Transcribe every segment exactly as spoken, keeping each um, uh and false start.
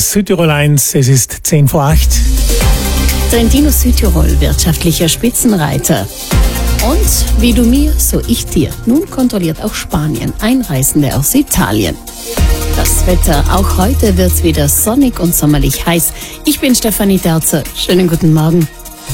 ist Südtirol eins, es ist zehn vor acht. Trentino Südtirol, wirtschaftlicher Spitzenreiter. Und wie du mir, so ich dir. Nun kontrolliert auch Spanien Einreisende aus Italien. Das Wetter, auch heute wird es wieder sonnig und sommerlich heiß. Ich bin Stefanie Terzer. Schönen guten Morgen.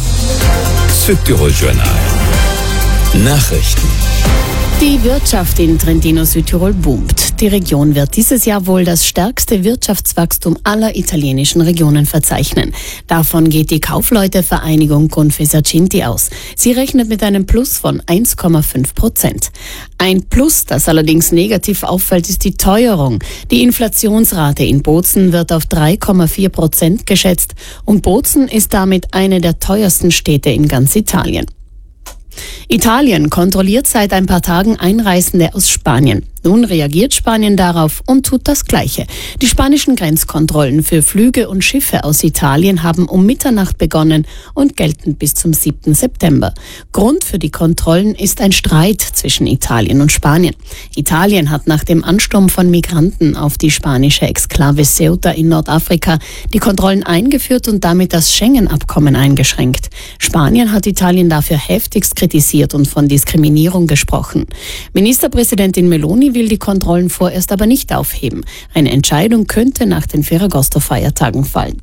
Südtirol Journal. Nachrichten. Die Wirtschaft in Trentino Südtirol boomt. Die Region wird dieses Jahr wohl das stärkste Wirtschaftswachstum aller italienischen Regionen verzeichnen. Davon geht die Kaufleutevereinigung Confesercenti aus. Sie rechnet mit einem Plus von eins Komma fünf Prozent. Ein Plus, das allerdings negativ auffällt, ist die Teuerung. Die Inflationsrate in Bozen wird auf drei Komma vier Prozent geschätzt und Bozen ist damit eine der teuersten Städte in ganz Italien. Italien kontrolliert seit ein paar Tagen Einreisende aus Spanien. Nun reagiert Spanien darauf und tut das Gleiche. Die spanischen Grenzkontrollen für Flüge und Schiffe aus Italien haben um Mitternacht begonnen und gelten bis zum siebten September. Grund für die Kontrollen ist ein Streit zwischen Italien und Spanien. Italien hat nach dem Ansturm von Migranten auf die spanische Exklave Ceuta in Nordafrika die Kontrollen eingeführt und damit das Schengen-Abkommen eingeschränkt. Spanien hat Italien dafür heftigst kritisiert und von Diskriminierung gesprochen. Ministerpräsidentin Meloni will die Kontrollen vorerst aber nicht aufheben. Eine Entscheidung könnte nach den Ferragosto-Feiertagen fallen.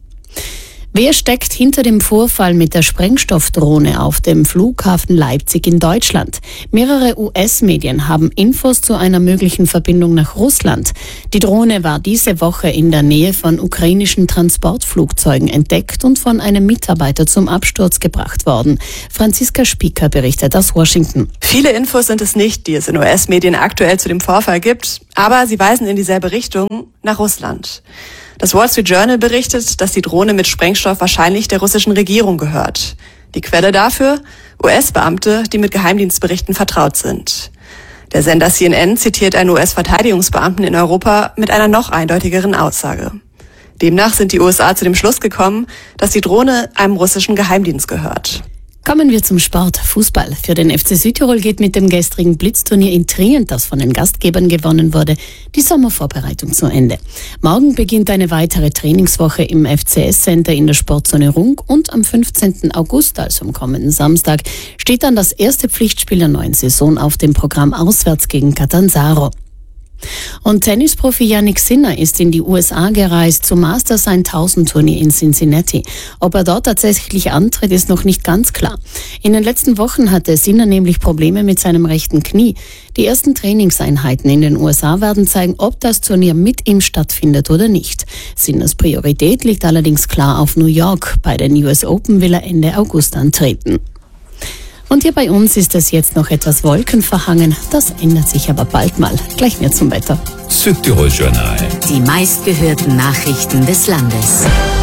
Wer steckt hinter dem Vorfall mit der Sprengstoffdrohne auf dem Flughafen Leipzig in Deutschland? Mehrere U S-Medien haben Infos zu einer möglichen Verbindung nach Russland. Die Drohne war diese Woche in der Nähe von ukrainischen Transportflugzeugen entdeckt und von einem Mitarbeiter zum Absturz gebracht worden. Franziska Spieker berichtet aus Washington. Viele Infos sind es nicht, die es in U S-Medien aktuell zu dem Vorfall gibt, aber sie weisen in dieselbe Richtung, nach Russland. Das Wall Street Journal berichtet, dass die Drohne mit Sprengstoff wahrscheinlich der russischen Regierung gehört. Die Quelle dafür? U S-Beamte, die mit Geheimdienstberichten vertraut sind. Der Sender C N N zitiert einen U S-Verteidigungsbeamten in Europa mit einer noch eindeutigeren Aussage. Demnach sind die U S A zu dem Schluss gekommen, dass die Drohne einem russischen Geheimdienst gehört. Kommen wir zum Sport. Fußball. Für den F C Südtirol geht mit dem gestrigen Blitzturnier in Trient, das von den Gastgebern gewonnen wurde, die Sommervorbereitung zu Ende. Morgen beginnt eine weitere Trainingswoche im F C S-Center in der Sportzone Rung und am fünfzehnten August, also am kommenden Samstag, steht dann das erste Pflichtspiel der neuen Saison auf dem Programm auswärts gegen Catanzaro. Und Tennisprofi Jannik Sinner ist in die U S A gereist zum Masters tausend Turnier in Cincinnati. Ob er dort tatsächlich antritt, ist noch nicht ganz klar. In den letzten Wochen hatte Sinner nämlich Probleme mit seinem rechten Knie. Die ersten Trainingseinheiten in den U S A werden zeigen, ob das Turnier mit ihm stattfindet oder nicht. Sinners Priorität liegt allerdings klar auf New York. Bei den U S Open will er Ende August antreten. Und hier bei uns ist es jetzt noch etwas wolkenverhangen. Das ändert sich aber bald mal. Gleich mehr zum Wetter. Südtirol Journal. Die meistgehörten Nachrichten des Landes.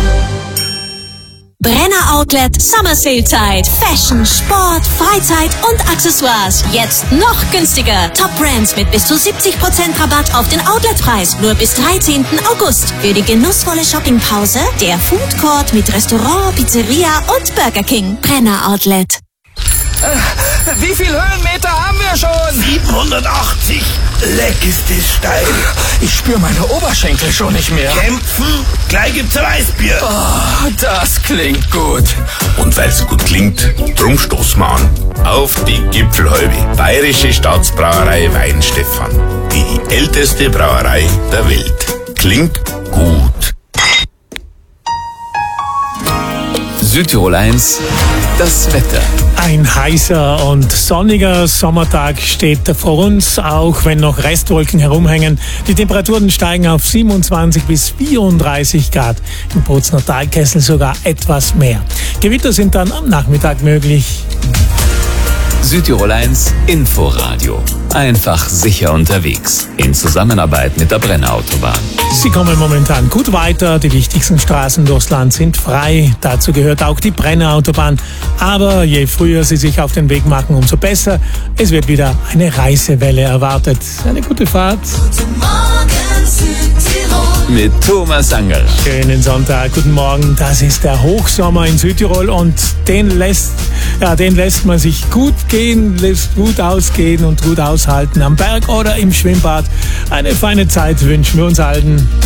Brenner Outlet Summer Sale Zeit. Fashion, Sport, Freizeit und Accessoires. Jetzt noch günstiger. Top Brands mit bis zu siebzig Prozent Rabatt auf den Outletpreis. Nur bis dreizehnten August. Für die genussvolle Shoppingpause der Food Court mit Restaurant, Pizzeria und Burger King. Brenner Outlet. Wie viel Höhenmeter haben wir schon? siebenhundertachtzig. Leck ist das steil. Ich spüre meine Oberschenkel schon nicht mehr. Kämpfen? Gleich gibt's ein Weißbier. Oh, das klingt gut. Und weil's so gut klingt, drum stoßen wir an. Auf die Gipfelhalbe. Bayerische Staatsbrauerei Weinstefan. Die älteste Brauerei der Welt. Klingt gut. Südtirol eins, das Wetter. Ein heißer und sonniger Sommertag steht vor uns, auch wenn noch Restwolken herumhängen. Die Temperaturen steigen auf siebenundzwanzig bis vierunddreißig Grad. Im Bozner Talkessel sogar etwas mehr. Gewitter sind dann am Nachmittag möglich. Südtirol eins Inforadio. Einfach sicher unterwegs. In Zusammenarbeit mit der Brenner Autobahn. Sie kommen momentan gut weiter. Die wichtigsten Straßen durchs Land sind frei. Dazu gehört auch die Brenner Autobahn. Aber je früher Sie sich auf den Weg machen, umso besser. Es wird wieder eine Reisewelle erwartet. Eine gute Fahrt. Guten Morgen, Südtirol. Mit Thomas Angerer. Schönen Sonntag, guten Morgen. Das ist der Hochsommer in Südtirol und den lässt, ja, den lässt man sich gut gehen, lässt gut ausgehen und gut aushalten am Berg oder im Schwimmbad. Eine feine Zeit wünschen wir uns allen.